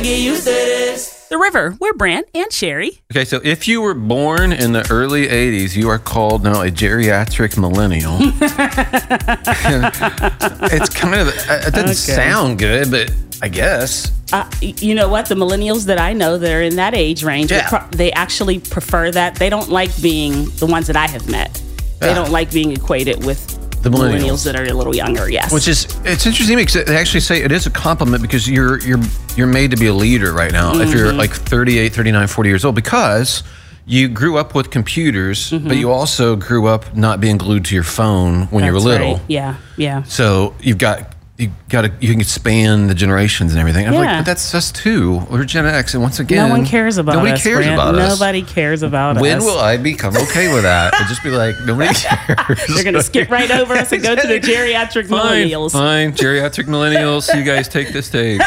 get used to this. The River, we're Brant and Sherry. Okay, so if you were born in the early 80s, you are called now a geriatric millennial. It's kind of, it doesn't sound good, but I guess. You know what? The millennials that I know that are in that age range, they actually prefer that. They don't like being the ones that I have met. They don't like being equated with the millennials that are a little younger, yes. Which is, it's interesting because they actually say it is a compliment because you're made to be a leader right now if you're like 38, 39, 40 years old, because you grew up with computers, but you also grew up not being glued to your phone when you were little. Right. Yeah. So you can span the generations and everything. I'm like, but that's us too. We're Gen X, and once again, no one cares about us. Nobody cares about us. Nobody cares about us. When will I become okay with that? And just be like, nobody cares. They're going to skip right over us and go to the geriatric millennials. Fine, geriatric millennials. You guys take the stage.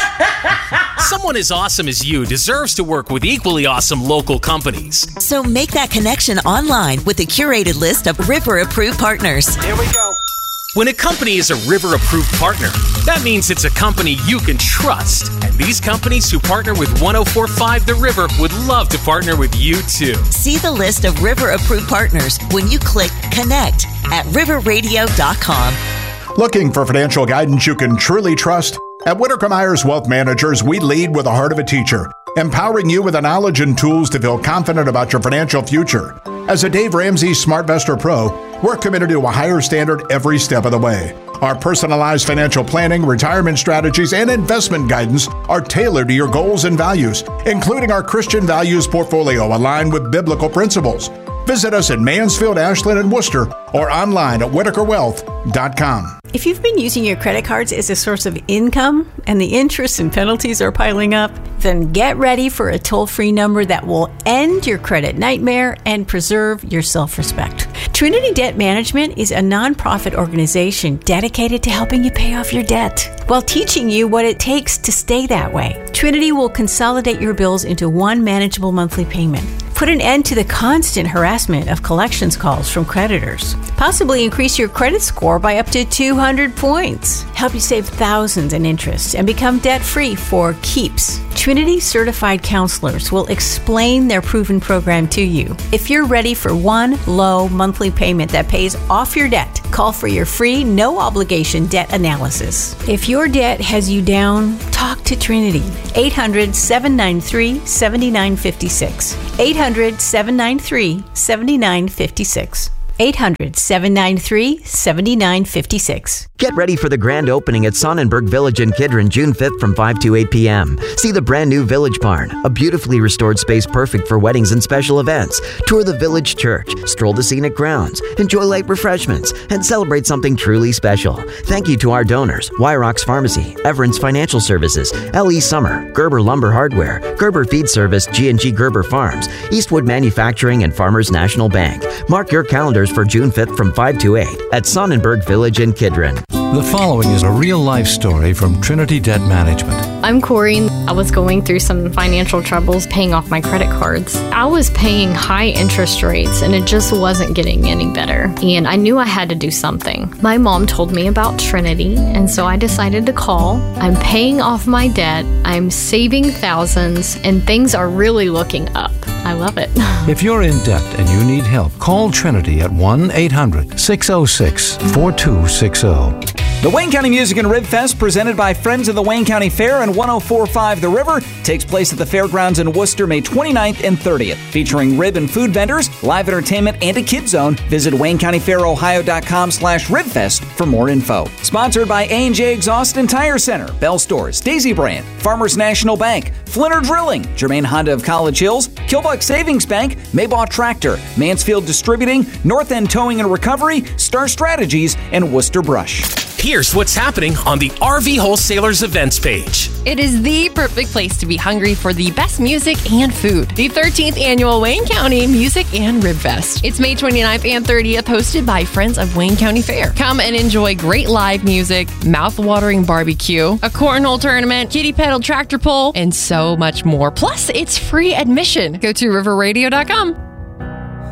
Someone as awesome as you deserves to work with equally awesome local companies. So make that connection online with a curated list of River-approved partners. Here we go. When a company is a River-approved partner, that means it's a company you can trust. And these companies who partner with 104.5 The River would love to partner with you too. See the list of River-approved partners when you click Connect at riverradio.com. Looking for financial guidance you can truly trust? At Whitaker Myers Wealth Managers, we lead with the heart of a teacher, empowering you with the knowledge and tools to feel confident about your financial future. As a Dave Ramsey SmartVestor Pro, we're committed to a higher standard every step of the way. Our personalized financial planning, retirement strategies, and investment guidance are tailored to your goals and values, including our Christian values portfolio aligned with biblical principles. Visit us in Mansfield, Ashland, and Worcester, or online at WhitakerWealth.com. If you've been using your credit cards as a source of income and the interest and penalties are piling up, then get ready for a toll-free number that will end your credit nightmare and preserve your self-respect. Trinity Debt Management is a nonprofit organization dedicated to helping you pay off your debt while teaching you what it takes to stay that way. Trinity will consolidate your bills into one manageable monthly payment, put an end to the constant harassment of collections calls from creditors, possibly increase your credit score by up to 200 points, help you save thousands in interest, and become debt-free for keeps. Trinity certified counselors will explain their proven program to you. If you're ready for one low monthly payment that pays off your debt, call for your free, no-obligation debt analysis. If your debt has you down, talk to Trinity. 800-793-7956. 800-793-7956. 800-793-7956. Get ready for the grand opening at Sonnenberg Village in Kidron, June 5th from 5 to 8 p.m. See the brand new Village Barn, a beautifully restored space perfect for weddings and special events. Tour the Village Church, stroll the scenic grounds, enjoy light refreshments, and celebrate something truly special. Thank you to our donors, Wyrox Pharmacy, Everence Financial Services, L.E. Summer, Gerber Lumber Hardware, Gerber Feed Service, G&G Gerber Farms, Eastwood Manufacturing, and Farmers National Bank. Mark your calendars for June 5th from 5 to 8 at Sonnenberg Village in Kidron. The following is a real-life story from Trinity Debt Management. I'm Corey. I was going through some financial troubles paying off my credit cards. I was paying high interest rates and it just wasn't getting any better. And I knew I had to do something. My mom told me about Trinity, and so I decided to call. I'm paying off my debt, I'm saving thousands, and things are really looking up. I love it. If you're in debt and you need help, call Trinity at 1-800-606-4260. The Wayne County Music and Rib Fest, presented by Friends of the Wayne County Fair and 104.5 The River, takes place at the Fairgrounds in Worcester May 29th and 30th. Featuring rib and food vendors, live entertainment, and a kid zone. Visit WayneCountyFairOhio.com/RibFest for more info. Sponsored by A&J Exhaust and Tire Center, Bell Stores, Daisy Brand, Farmers National Bank, Flinner Drilling, Germain Honda of College Hills, Killbuck Savings Bank, Maybaugh Tractor, Mansfield Distributing, North End Towing and Recovery, Star Strategies, and Worcester Brush. Here's what's happening on the RV Wholesalers events page. It is the perfect place to be hungry for the best music and food. The 13th annual Wayne County Music and Rib Fest. It's May 29th and 30th, hosted by Friends of Wayne County Fair. Come and enjoy great live music, mouth-watering barbecue, a cornhole tournament, kiddie pedal tractor pull, and so much more. Plus, it's free admission. Go to riverradio.com.